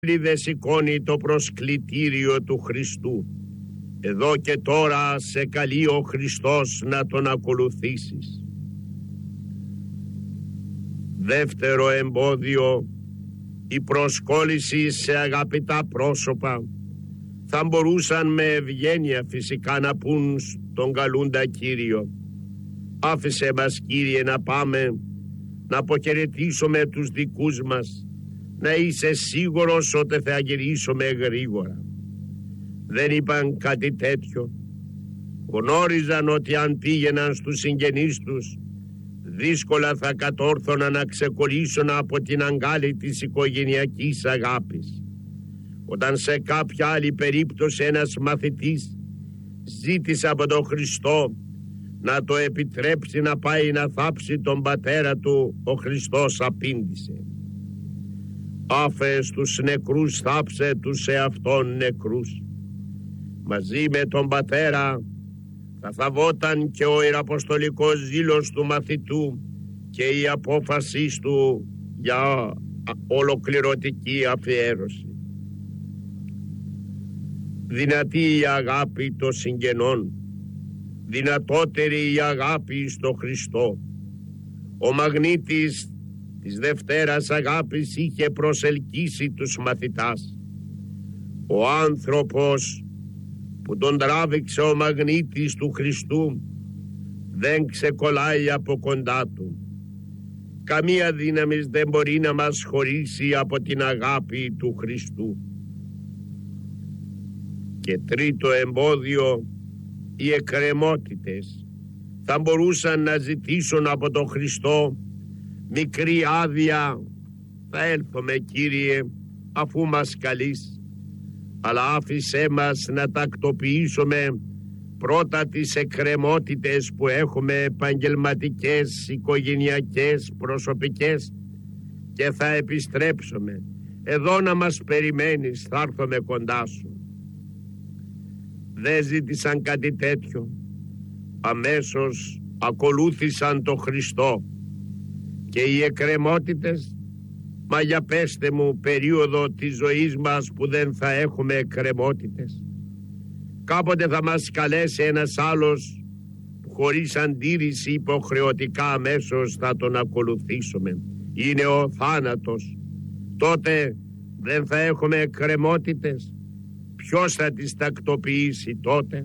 δε σηκώνει το προσκλητήριο του Χριστού. Εδώ και τώρα σε καλεί ο Χριστός να τον ακολουθήσεις. Δεύτερο εμπόδιο, η προσκόλληση σε αγαπητά πρόσωπα. Θα μπορούσαν με ευγένεια φυσικά να πούν στον καλούντα Κύριο: άφησε μας, Κύριε, να πάμε να αποχαιρετήσουμε τους δικούς μας, να είσαι σίγουρος ότι θα γυρίσουμε γρήγορα. Δεν είπαν κάτι τέτοιο. Γνώριζαν ότι αν πήγαιναν στους συγγενείς τους, δύσκολα θα κατόρθωναν να ξεκολλήσουν από την αγκάλη της οικογενειακής αγάπης. Όταν σε κάποια άλλη περίπτωση ένας μαθητής ζήτησε από τον Χριστό να το επιτρέψει να πάει να θάψει τον πατέρα του, ο Χριστός απήντησε: άφε τους νεκρούς, θάψε τους εαυτόν νεκρούς. Μαζί με τον πατέρα θα θαβόταν και ο ιεραποστολικός ζήλος του μαθητού και η απόφαση του για ολοκληρωτική αφιέρωση. Δυνατή η αγάπη των συγγενών, δυνατότερη η αγάπη στο Χριστό. Ο μαγνήτης της Δευτέρας Αγάπης είχε προσελκύσει τους μαθητάς. Ο άνθρωπος που τον τράβηξε ο μαγνήτης του Χριστού δεν ξεκολλάει από κοντά του. Καμία δύναμη δεν μπορεί να μας χωρίσει από την αγάπη του Χριστού. Και τρίτο εμπόδιο, οι εκκρεμότητες. Θα μπορούσαν να ζητήσουν από τον Χριστό μικρή άδεια: θα έλθουμε, Κύριε, αφού μας καλείς, αλλά άφησέ μας να τακτοποιήσουμε πρώτα τις εκκρεμότητες που έχουμε, επαγγελματικές, οικογενειακές, προσωπικές, και θα επιστρέψουμε. Εδώ να μας περιμένεις, θα έρθουμε κοντά σου. Δεν ζήτησαν κάτι τέτοιο. Αμέσως ακολούθησαν το Χριστό. Και οι εκκρεμότητες, μα για πέστε μου περίοδο της ζωής μας που δεν θα έχουμε εκκρεμότητες. Κάποτε θα μας καλέσει ένας άλλος που χωρίς αντίρρηση υποχρεωτικά αμέσως θα τον ακολουθήσουμε. Είναι ο θάνατος. Τότε δεν θα έχουμε εκκρεμότητες. Ποιος θα τις τακτοποιήσει τότε?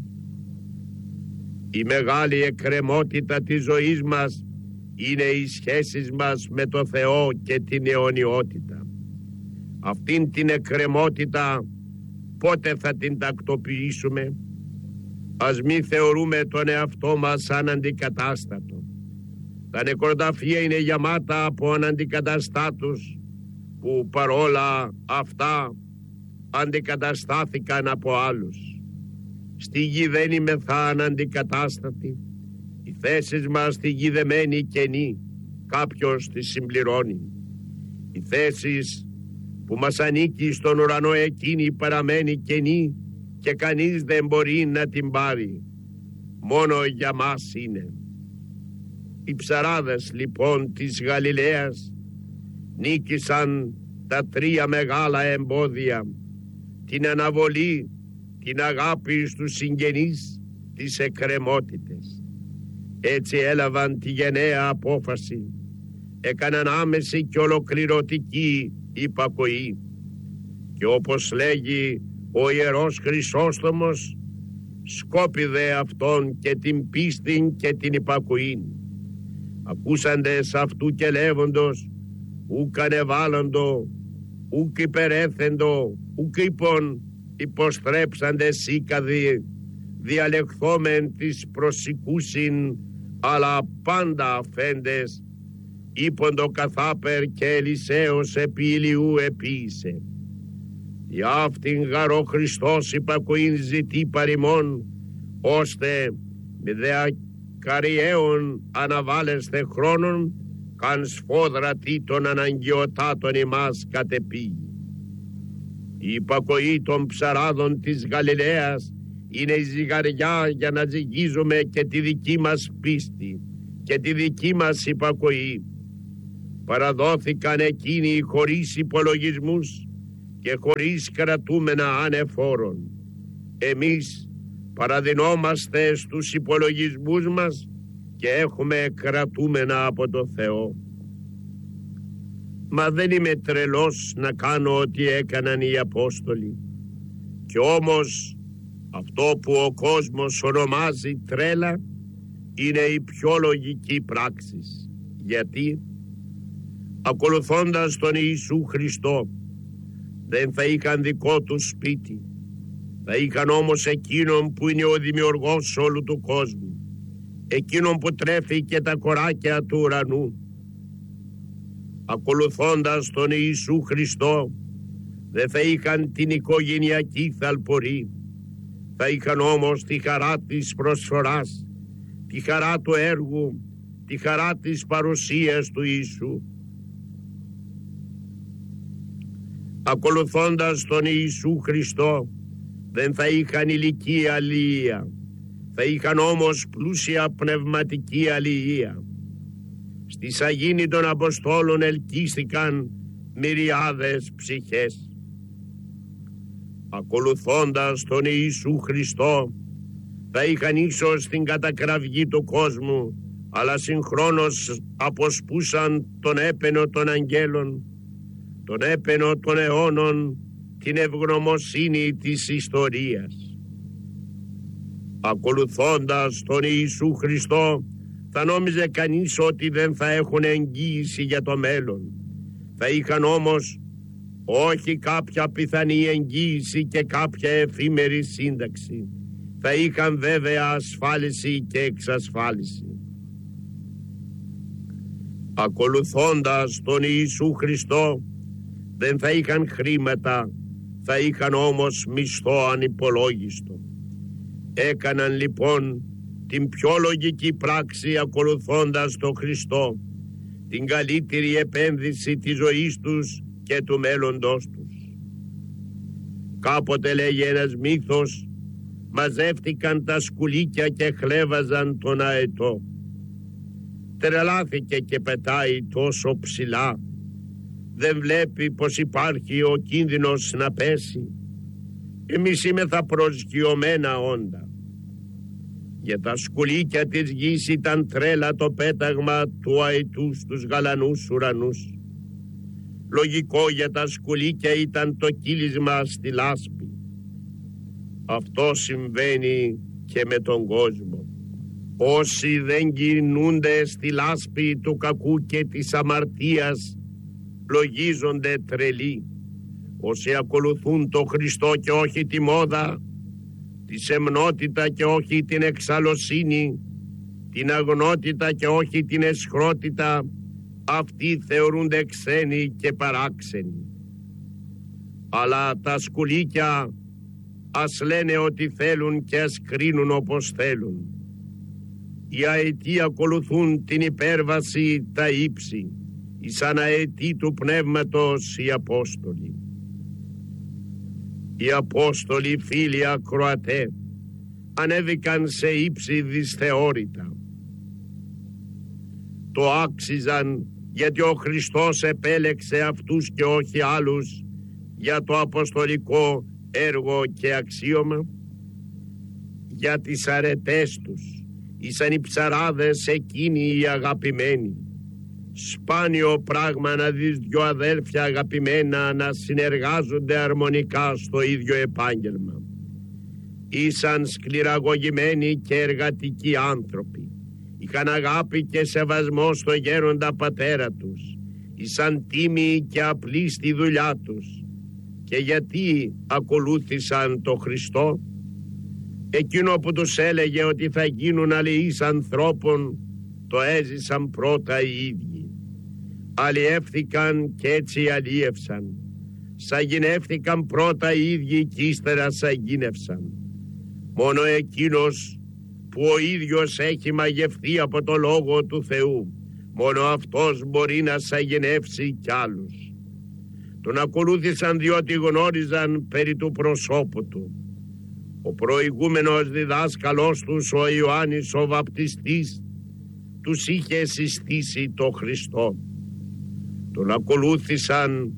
Η μεγάλη εκκρεμότητα της ζωής μας είναι οι σχέσεις μας με το Θεό και την αιωνιότητα. Αυτήν την εκκρεμότητα πότε θα την τακτοποιήσουμε? Ας μην θεωρούμε τον εαυτό μας σαν αντικατάστατο. Τα νεκροταφεία είναι γεμάτα από αναντικαταστάτους που παρόλα αυτά αντικαταστάθηκαν από άλλους. Στη γη δεν είμεθα αναντικατάστατοι. Οι θέσεις μας στη γη δεν μένει κενή, κάποιος τις συμπληρώνει. Οι θέσεις που μας ανήκει στον ουρανό εκείνη παραμένει κενή και κανείς δεν μπορεί να την πάρει. Μόνο για μας είναι. Οι ψαράδες λοιπόν της Γαλιλαίας νίκησαν τα τρία μεγάλα εμπόδια: την αναβολή, την αγάπη στους συγγενείς, τις εκκρεμότητες. Έτσι έλαβαν τη γενναία απόφαση, έκαναν άμεση και ολοκληρωτική υπακοή. Και όπως λέγει ο Ιερός Χρυσόστομος, σκόπιδε αυτόν και την πίστην και την υπακοήν. Ακούσαντες αυτού και λέγοντος, ουκ ανεβάλλοντο, ουκ υπερέθεντο, ουκ είπον υποστρέψαντες σίκαδοι, διαλεχθόμεν της προσικούσιν, αλλά πάντα αφέντες, είποντο καθάπερ και Ελισέος επί Ηλιού επίησε. Για αυτήν γαρό Χριστός υπακοήν ζητεί παρημών, ώστε με διακαριαίων αναβάλλεστε χρόνων, καν σφόδρατη των αναγκαιοτάτων ημάς κατεπήγει. Η υπακοή των ψαράδων της Γαλιλαίας είναι η ζυγαριά για να ζυγίζουμε και τη δική μας πίστη και τη δική μας υπακοή. Παραδόθηκαν εκείνοι χωρίς υπολογισμούς και χωρίς κρατούμενα ανεφόρων. Εμείς παραδεινόμαστε στους υπολογισμούς μας και έχουμε κρατούμενα από το Θεό. Μα δεν είμαι τρελός να κάνω ό,τι έκαναν οι Απόστολοι. Κι όμως αυτό που ο κόσμος ονομάζει τρέλα είναι η πιο λογική πράξη. Γιατί ακολουθώντας τον Ιησού Χριστό δεν θα είχαν δικό τους σπίτι, θα είχαν όμως εκείνον που είναι ο δημιουργός όλου του κόσμου, εκείνον που τρέφει και τα κοράκια του ουρανού. Ακολουθώντας τον Ιησού Χριστό δεν θα είχαν την οικογενειακή θαλπορή, θα είχαν όμως τη χαρά της προσφοράς, τη χαρά του έργου, τη χαρά της παρουσίας του Ιησού. Ακολουθώντας τον Ιησού Χριστό δεν θα είχαν ηλική αλληλεία, θα είχαν όμως πλούσια πνευματική αλληλεία. Στη σαγίνη των Αποστόλων ελκύστηκαν μυριάδες ψυχές. Ακολουθώντας τον Ιησού Χριστό θα είχαν ίσως την κατακραυγή του κόσμου, αλλά συγχρόνως αποσπούσαν τον έπαινο των αγγέλων, τον έπαινο των αιώνων, την ευγνωμοσύνη της ιστορίας. Ακολουθώντας τον Ιησού Χριστό θα νόμιζε κανείς ότι δεν θα έχουν εγγύηση για το μέλλον. Θα είχαν όμως όχι κάποια πιθανή εγγύηση και κάποια εφήμερη σύνταξη. Θα είχαν βέβαια ασφάλιση και εξασφάλιση. Ακολουθώντας τον Ιησού Χριστό δεν θα είχαν χρήματα, θα είχαν όμως μισθό ανυπολόγιστο. Έκαναν λοιπόν την πιο λογική πράξη ακολουθώντας τον Χριστό, την καλύτερη επένδυση της ζωής τους και του μέλλοντος τους. Κάποτε, λέγει ένας μύθος, μαζεύτηκαν τα σκουλίκια και χλέβαζαν τον αετό. Τρελάθηκε και πετάει τόσο ψηλά. Δεν βλέπει πως υπάρχει ο κίνδυνος να πέσει. Εμείς είμεθα προσγειωμένα όντα. Για τα σκουλίκια της γης ήταν τρέλα το πέταγμα του αετού στους γαλανούς ουρανούς. Λογικό για τα σκουλίκια ήταν το κύλισμα στη λάσπη. Αυτό συμβαίνει και με τον κόσμο. Όσοι δεν κινούνται στη λάσπη του κακού και της αμαρτίας λογίζονται τρελοί. Όσοι ακολουθούν το Χριστό και όχι τη μόδα, τη σεμνότητα και όχι την εξαλωσύνη, την αγνότητα και όχι την αισχρότητα, αυτοί θεωρούνται ξένοι και παράξενοι. Αλλά τα σκουλίκια ας λένε ό,τι θέλουν και ας κρίνουν όπως θέλουν. Οι αετοί ακολουθούν την υπέρβαση, τα ύψη, σαν αετοί του πνεύματος οι Απόστολοι. Οι Απόστολοι, φίλοι ακροατέ, ανέβηκαν σε ύψη δυσθεώρητα. Το άξιζαν γιατί ο Χριστός επέλεξε αυτούς και όχι άλλους για το αποστολικό έργο και αξίωμα. Για τις αρετές τους ήσαν οι ψαράδες εκείνοι οι αγαπημένοι. Σπάνιο πράγμα να δεις δυο αδέλφια αγαπημένα να συνεργάζονται αρμονικά στο ίδιο επάγγελμα. Ήσαν σκληραγωγημένοι και εργατικοί άνθρωποι. Είχαν αγάπη και σεβασμό στο γέροντα πατέρα τους. Ήσαν τίμοι και απλοί στη δουλειά τους. Και γιατί ακολούθησαν το Χριστό? Εκείνο που τους έλεγε ότι θα γίνουν αλληλείς ανθρώπων, το έζησαν πρώτα οι ίδιοι. Αλλιεύθηκαν και έτσι αλλιεύσαν. Σαγηνεύθηκαν πρώτα οι ίδιοι και ύστερα σαγίνευσαν. Μόνο εκείνος που ο ίδιος έχει μαγευτεί από το Λόγο του Θεού, μόνο αυτός μπορεί να σαγηνεύσει κι άλλους. Τον ακολούθησαν διότι γνώριζαν περί του προσώπου του. Ο προηγούμενος διδάσκαλός τους, ο Ιωάννης ο Βαπτιστής, τους είχε συστήσει το Χριστό. Τον ακολούθησαν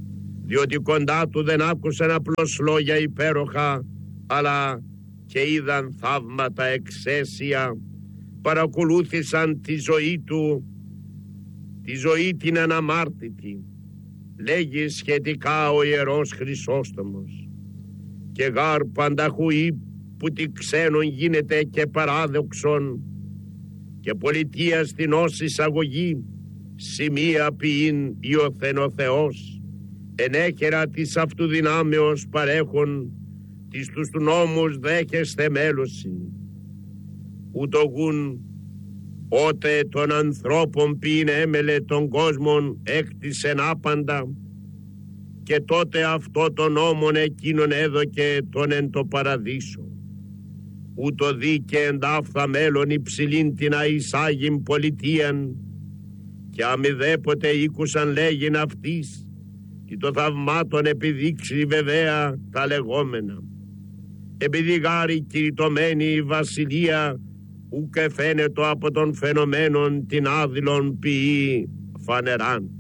διότι κοντά του δεν άκουσαν απλώς λόγια υπέροχα, αλλά και είδαν θαύματα εξαίσια, παρακολούθησαν τη ζωή του, τη ζωή την αναμάρτητη. Λέγει σχετικά ο Ιερός Χρυσόστομος: «Και γάρ πανταχουή που τη ξένον γίνεται και παράδοξον, και πολιτεία στην ως εισαγωγή, σημεία ποιήν Υιοθεν ο Θεός, ενέχερα της αυτού δυνάμεως παρέχον, της τους του νόμους δέχεστε μέλωσιν. Ούτω γουν, ότε των ανθρώπων ποιήν έμελε των κόσμων έκτισεν άπαντα, και τότε αυτό τον νόμον εκείνον έδωκε τον εν το παραδείσο. Ούτω δει και εντάφθα μέλλον υψηλήν την αεισάγην πολιτείαν, και αμηδέποτε ήκουσαν λέγειν αυτής, και το θαυμάτων επιδείξει βεβαία τα λεγόμενα. Επειδή γάρη κηρυτωμένη η βασιλεία, ούκε φαίνεται από των φαινομένων την άδειλον ποιή φανεράν».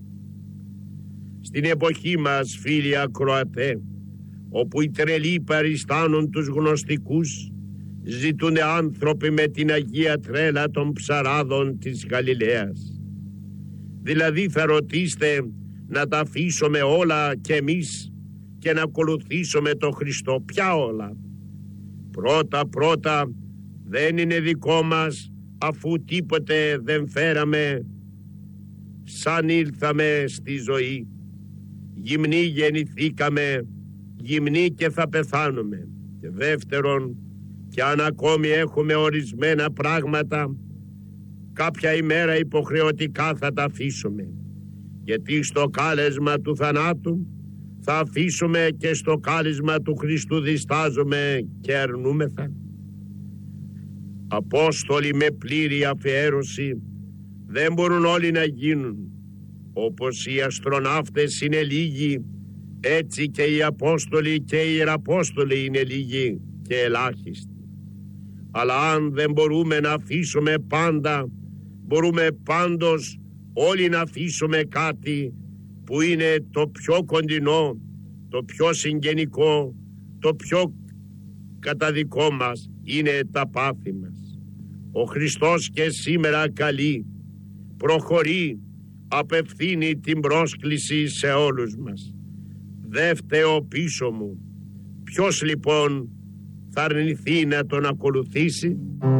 Στην εποχή μας, φίλοι ακροατέ, όπου οι τρελοί παριστάνουν τους γνωστικούς, ζητούνε άνθρωποι με την Αγία Τρέλα των ψαράδων της Γαλιλαίας. Δηλαδή θα ρωτήστε να τα αφήσουμε όλα κι εμείς και να ακολουθήσουμε τον Χριστό. Ποια όλα? Πρώτα δεν είναι δικό μας, αφού τίποτε δεν φέραμε σαν ήλθαμε στη ζωή. Γυμνοί γεννηθήκαμε, γυμνοί και θα πεθάνουμε. Και δεύτερον, και αν ακόμη έχουμε ορισμένα πράγματα, κάποια ημέρα υποχρεωτικά θα τα αφήσουμε. Γιατί στο κάλεσμα του θανάτου θα αφήσουμε και στο κάλεσμα του Χριστού διστάζουμε και αρνούμεθα. Απόστολοι με πλήρη αφιέρωση δεν μπορούν όλοι να γίνουν. Όπως οι αστροναύτες είναι λίγοι, έτσι και οι Απόστολοι και οι Ιεραπόστολοι είναι λίγοι και ελάχιστοι. Αλλά αν δεν μπορούμε να αφήσουμε πάντα, μπορούμε πάντως όλοι να αφήσουμε κάτι που είναι το πιο κοντινό, το πιο συγγενικό, το πιο καταδικό μας, είναι τα πάθη μας. Ο Χριστός και σήμερα καλεί, προχωρεί, απευθύνει την πρόσκληση σε όλους μας. Δε φταίω πίσω μου. Ποιος λοιπόν θα αρνηθεί να τον ακολουθήσει?